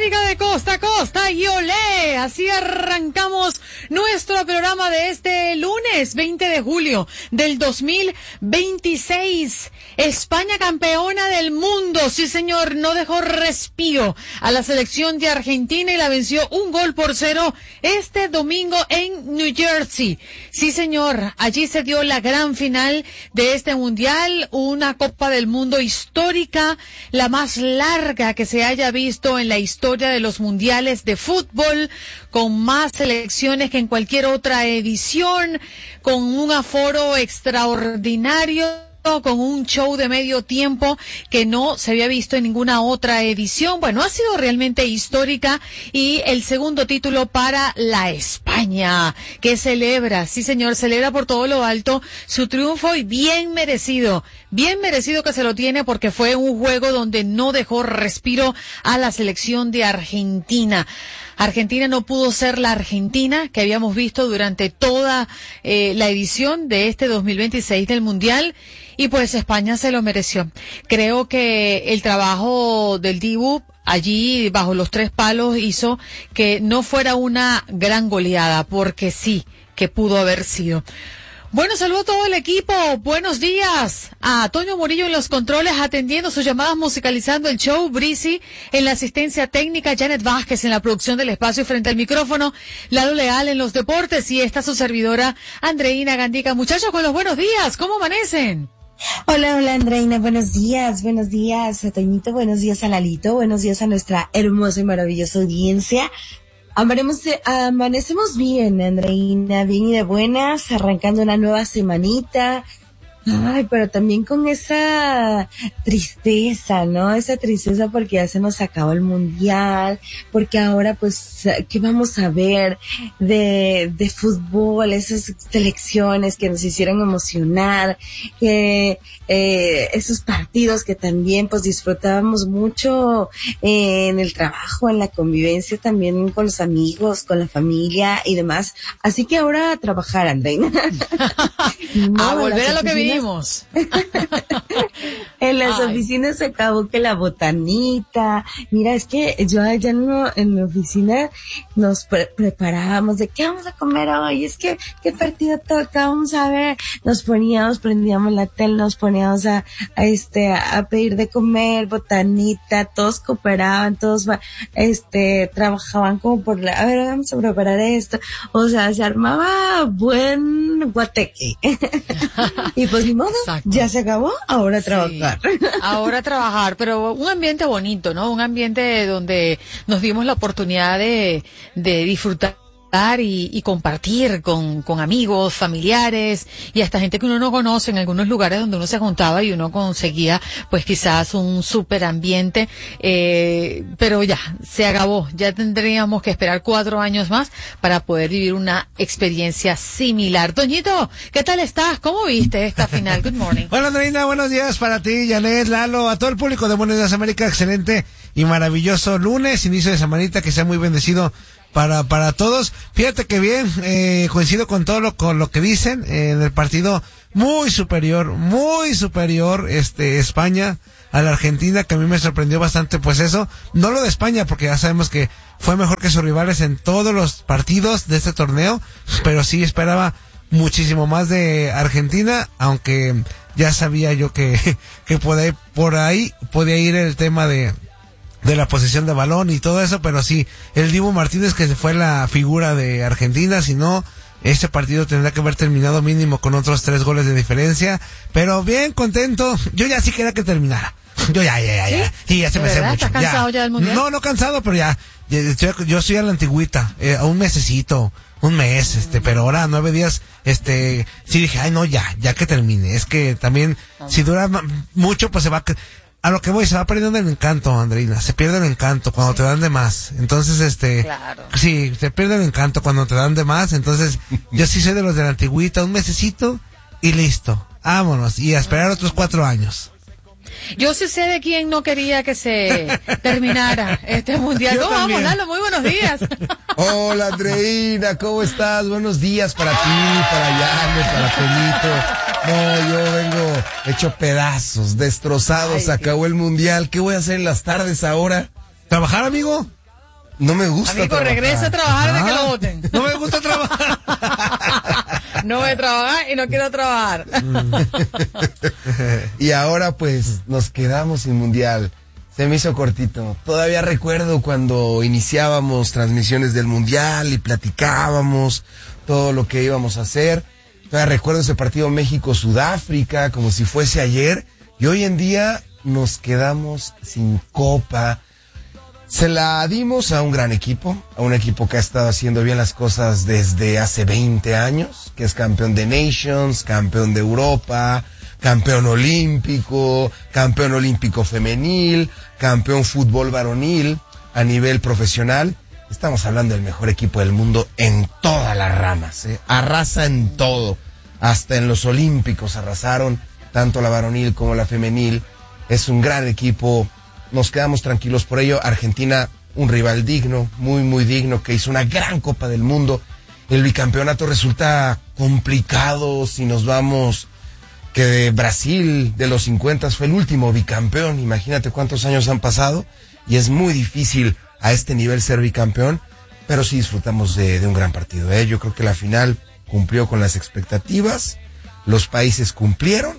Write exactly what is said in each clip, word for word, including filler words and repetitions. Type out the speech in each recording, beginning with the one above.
América de costa a costa y olé, así arrancamos nuestro programa de este lunes veinte de julio del dos mil veintiséis. España campeona del mundo, sí señor, no dejó respiro a la selección de Argentina y la venció un gol por cero este domingo en New Jersey. Sí señor, allí se dio la gran final de este mundial, una Copa del Mundo histórica, la más larga que se haya visto en la historia de los mundiales de fútbol, con más selecciones que en cualquier otra edición, con un aforo extraordinario, con un show de medio tiempo que no se había visto en ninguna otra edición. Bueno, ha sido realmente histórica y el segundo título para la España, que celebra, sí señor, celebra por todo lo alto su triunfo y bien merecido, bien merecido que se lo tiene porque fue un juego donde no dejó respiro a la selección de Argentina. Argentina no pudo ser la Argentina que habíamos visto durante toda eh, la edición de este dos mil veintiséis del Mundial y pues España se lo mereció. Creo que el trabajo del Dibu allí bajo los tres palos hizo que no fuera una gran goleada, porque sí que pudo haber sido. Bueno, saludo a todo el equipo, buenos días a Toño Murillo en los controles, atendiendo sus llamadas, musicalizando el show, Brisi en la asistencia técnica, Janet Vázquez en la producción del espacio frente al micrófono, Lalo Leal en los deportes y esta su servidora, Andreina Gandica. Muchachos, con los buenos días, ¿cómo amanecen? Hola, hola Andreina, buenos días, buenos días a Toñito, buenos días a Lalito, buenos días a nuestra hermosa y maravillosa audiencia. Amaremos, amanecemos bien, Andreina, bien y de buenas, arrancando una nueva semanita. Ay, pero también con esa tristeza, ¿no? Esa tristeza porque ya se nos acabó el mundial, porque ahora pues, ¿qué vamos a ver de, de fútbol? Esas selecciones que nos hicieron emocionar, que, eh, esos partidos que también pues disfrutábamos mucho eh, en el trabajo, en la convivencia también con los amigos, con la familia y demás. Así que ahora a trabajar, Andreina. No, a volver a lo que vinimos. En las Ay. oficinas se acabó que la botanita. Mira, es que yo allá no, en la oficina nos pre- preparábamos de qué vamos a comer hoy. Es que, qué partido toca, vamos a ver. Nos poníamos, prendíamos la tele, nos poníamos a, a este, a pedir de comer, botanita, todos cooperaban, todos, este, trabajaban como por la, a ver, vamos a preparar esto. O sea, se armaba buen guateque. Y pues ni modo, exacto. Ya se acabó, ahora a trabajar. Sí, ahora a trabajar, pero un ambiente bonito, ¿no? Un ambiente donde nos dimos la oportunidad de, de disfrutar y, y compartir con, con amigos, familiares y hasta gente que uno no conoce en algunos lugares donde uno se juntaba y uno conseguía pues quizás un súper ambiente, eh, pero ya, se acabó, ya tendríamos que esperar cuatro años más para poder vivir una experiencia similar. Toñito, ¿qué tal estás? ¿Cómo viste esta final? Good morning. Bueno, Andreina, buenos días para ti, Janet, Lalo, a todo el público de Buenos Días América, excelente y maravilloso lunes, inicio de semanita, que sea muy bendecido para para todos. Fíjate que bien, eh, coincido con todo lo con lo que dicen, eh, en el partido muy superior, muy superior este España a la Argentina, que a mí me sorprendió bastante pues eso, no lo de España porque ya sabemos que fue mejor que sus rivales en todos los partidos de este torneo, pero sí esperaba muchísimo más de Argentina, aunque ya sabía yo que que por ahí, por ahí podía ir el tema de de la posesión de balón y todo eso, pero sí, el Dibu Martínez que fue la figura de Argentina, si no, este partido tendría que haber terminado mínimo con otros tres goles de diferencia, pero bien contento, yo ya sí quería que terminara, yo ya, ya, ya, ¿Sí? ya, sí, ya se me hace mucho. ¿Estás cansado ya, ya del mundial? No, no cansado, pero ya, ya estoy, yo estoy a la antigüita, eh, a un mesecito, un mes, este, pero ahora nueve días, este, sí dije, ay no, ya, ya que termine, es que también, si dura mucho, pues se va a... A lo que voy, se va perdiendo el encanto, Andreina, se pierde el encanto cuando te dan de más, entonces este, claro. Sí, se pierde el encanto cuando te dan de más, entonces yo sí soy de los de la antigüita, un mesecito y listo, vámonos, y a esperar otros cuatro años. Yo sí sé de quién no quería que se terminara este mundial. Yo ¿Cómo vamos, también. Lalo? Muy buenos días. Hola, Andreina, ¿cómo estás? Buenos días para ti, para Yane, para Toñito. No, yo vengo hecho pedazos, destrozado, Ay, se acabó el mundial. ¿Qué voy a hacer en las tardes ahora? ¿Trabajar, amigo? No me gusta Amigo, trabajar. regresa a trabajar de que lo voten. No me gusta trabajar. No voy a trabajar y no quiero trabajar. Y ahora pues nos quedamos sin mundial. Se me hizo cortito. Todavía recuerdo cuando iniciábamos transmisiones del mundial y platicábamos todo lo que íbamos a hacer. Todavía recuerdo ese partido México-Sudáfrica como si fuese ayer. Y hoy en día nos quedamos sin copa. Se la dimos a un gran equipo, a un equipo que ha estado haciendo bien las cosas desde hace veinte años, que es campeón de Nations, campeón de Europa, campeón olímpico, campeón olímpico femenil, campeón fútbol varonil a nivel profesional. Estamos hablando del mejor equipo del mundo en todas las ramas, ¿eh? Arrasa en todo, hasta en los olímpicos arrasaron, tanto la varonil como la femenil. Es un gran equipo. Nos quedamos tranquilos por ello. Argentina, un rival digno, muy, muy digno, que hizo una gran Copa del Mundo. El bicampeonato resulta complicado si nos vamos que de Brasil de los cincuenta fue el último bicampeón. Imagínate cuántos años han pasado y es muy difícil a este nivel ser bicampeón, pero sí disfrutamos de, de un gran partido, ¿eh? Yo creo que la final cumplió con las expectativas, los países cumplieron.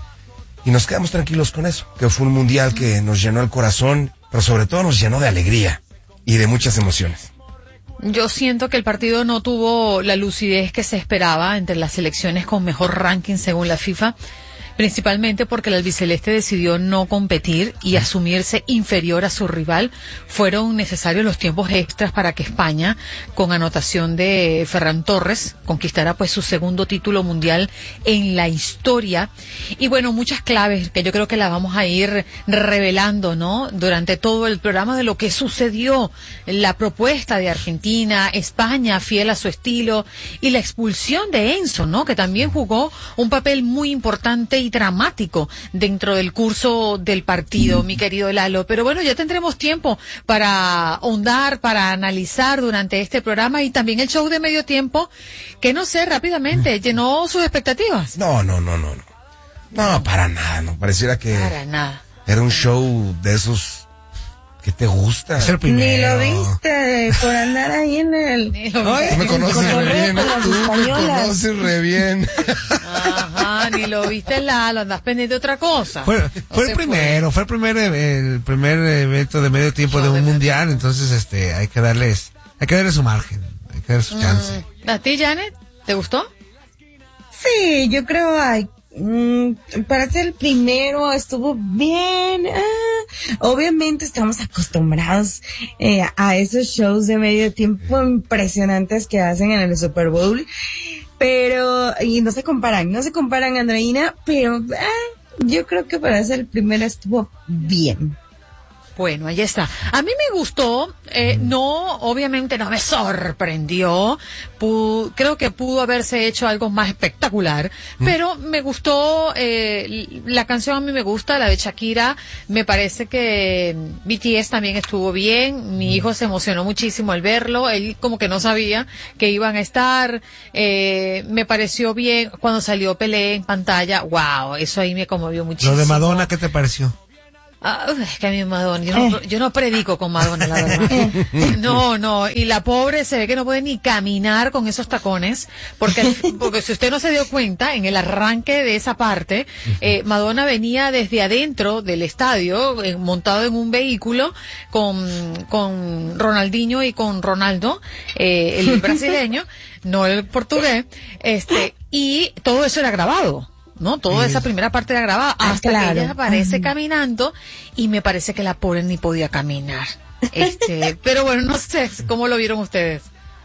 Y nos quedamos tranquilos con eso, que fue un mundial que nos llenó el corazón, pero sobre todo nos llenó de alegría y de muchas emociones. Yo siento que el partido no tuvo la lucidez que se esperaba entre las selecciones con mejor ranking según la FIFA, principalmente porque el albiceleste decidió no competir y asumirse inferior a su rival. Fueron necesarios los tiempos extras para que España, con anotación de Ferran Torres, conquistara pues su segundo título mundial en la historia. Y bueno, muchas claves que yo creo que las vamos a ir revelando, ¿no? Durante todo el programa de lo que sucedió, la propuesta de Argentina, España fiel a su estilo y la expulsión de Enzo, ¿no? Que también jugó un papel muy importante y dramático dentro del curso del partido, mi querido Lalo. Pero bueno, ya tendremos tiempo para ahondar, para analizar durante este programa y también el show de medio tiempo, que no sé, rápidamente, ¿llenó sus expectativas? No, no, no, no, no. No, para nada, no. Pareciera que Para nada. era un show de esos que te gusta. Es el primero. Ni lo viste por andar ahí en el... Ni lo Ay, Tú me conoces Con re bien, con las tú me españolas. conoces re bien. Ajá, ni lo viste, Lalo, andas pendiente de otra cosa. Fue, No fue se el primero, fue el primer, el primer evento de medio tiempo Show de de un medio mundial, entonces este, hay que darles, hay que darles su margen, hay que darles su chance. Mm, ¿A ti, Janet? ¿Te gustó? Sí, yo creo, ay, mm, para ser el primero estuvo bien. Ah, obviamente estamos acostumbrados eh, a esos shows de medio tiempo impresionantes que hacen en el Super Bowl, pero, y no se comparan, no se comparan, Andreina, pero ah, yo creo que para ser el primero estuvo bien. Bueno, ahí está. A mí me gustó, eh, no, obviamente no me sorprendió, pu- creo que pudo haberse hecho algo más espectacular, pero me gustó, eh, la canción a mí me gusta, la de Shakira, me parece que B T S también estuvo bien, mi hijo se emocionó muchísimo al verlo, él como que no sabía que iban a estar, eh, me pareció bien, cuando salió Pelé en pantalla, wow, eso ahí me conmovió muchísimo. Lo de Madonna, ¿qué te pareció? Ah, es que a mí Madonna, yo no, yo no predico con Madonna, la verdad. No, no, y la pobre se ve que no puede ni caminar con esos tacones, porque, porque si usted no se dio cuenta, en el arranque de esa parte, eh, Madonna venía desde adentro del estadio, eh, montado en un vehículo, con, con Ronaldinho y con Ronaldo, eh, el brasileño, no el portugués, este, y todo eso era grabado. ¿No? Toda esa primera parte era grabada Ah, hasta claro. que ella aparece Ajá. caminando y me parece que la pobre ni podía caminar. Este, pero bueno, no sé cómo lo vieron ustedes.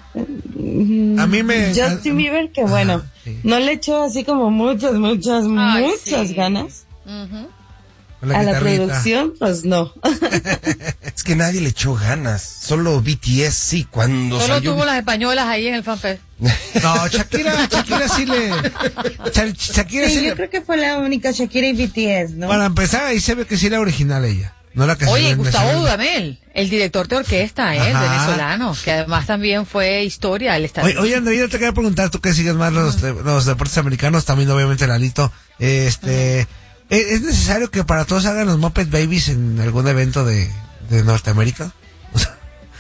A mí me... Justin Bieber, que bueno, Ajá, sí. no le echó así como muchas, muchas, Ay, muchas sí. ganas Ujú. Con la a la guitarrita. producción, pues no. Es que nadie le echó ganas. Solo B T S sí, cuando Solo salió. tuvo las españolas ahí en el fanfest. No, Shakira, Shakira sí le... Sha- Shakira sí, Sí, yo le... creo que fue la única Shakira y B T S, ¿no? Para empezar, ahí se ve que sí era original ella. No la que Oye, se Gustavo se- Dudamel, el director de orquesta, ¿eh? El Ajá. venezolano, que además también fue historia del estadio. Oye, oye, Andrea, yo te quería preguntar, tú que sigues más los, de- los deportes americanos, también obviamente Lalito, este, ¿es, es necesario que para todos hagan los Muppet Babies en algún evento de, de Norteamérica? O sea,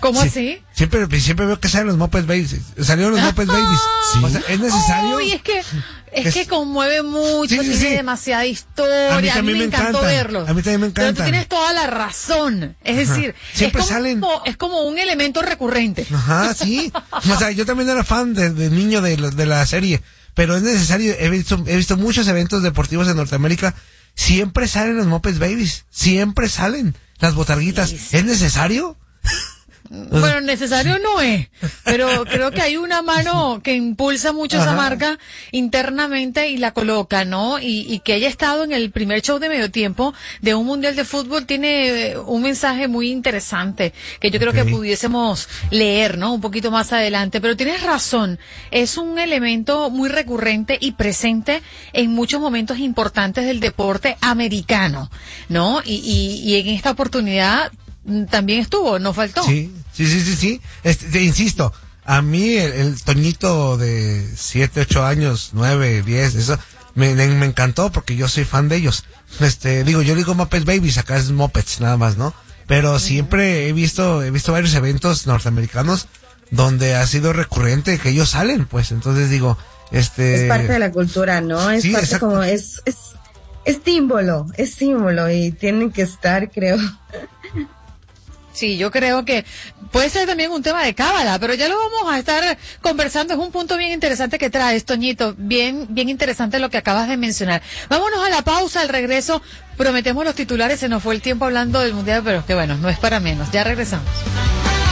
¿Cómo sí, así? Siempre, siempre veo que salen los Muppet Babies. Salieron los Muppet Babies. Sí. O sea, ¿es necesario? Uy, es que, es, es que conmueve mucho, sí, sí, tiene sí. demasiada historia. A mí, a mí me, me encantó encantan. verlos. A mí también me encantan. Pero tú tienes toda la razón. Es Ajá. decir, Siempre es como, salen. es como un elemento recurrente. Ajá, sí. O sea, yo también era fan de, de niño de, de la serie. Pero es necesario. He visto, he visto muchos eventos deportivos en Norteamérica. Siempre salen los Muppet Babies. Siempre salen las botarguitas. Sí, sí. ¿Es necesario? Bueno, necesario no es, pero creo que hay una mano que impulsa mucho esa Ajá. marca internamente y la coloca, ¿no? Y, y que haya estado en el primer show de medio tiempo de un mundial de fútbol tiene un mensaje muy interesante que yo creo Ok. que pudiésemos leer, ¿no? Un poquito más adelante, pero tienes razón, es un elemento muy recurrente y presente en muchos momentos importantes del deporte americano, ¿no? Y, y, y en esta oportunidad mm, también estuvo, no faltó. Sí, sí, sí, sí, sí. Este, te insisto, a mí el, el Toñito de siete, ocho años, nueve, diez, eso, me, me, me encantó porque yo soy fan de ellos. Este, digo, yo digo Muppets Babies, acá es Muppets nada más, ¿no? Pero siempre he visto, he visto varios eventos norteamericanos donde ha sido recurrente que ellos salen, pues, entonces digo, este... Es parte de la cultura, ¿no? Es Sí, parte exacto. como, es, es, es símbolo, es símbolo y tienen que estar, creo. Sí, yo creo que puede ser también un tema de cábala, pero ya lo vamos a estar conversando. Es un punto bien interesante que traes, Toñito. Bien, bien interesante lo que acabas de mencionar. Vámonos a la pausa, al regreso. Prometemos los titulares, se nos fue el tiempo hablando del mundial, pero que bueno, no es para menos. Ya regresamos.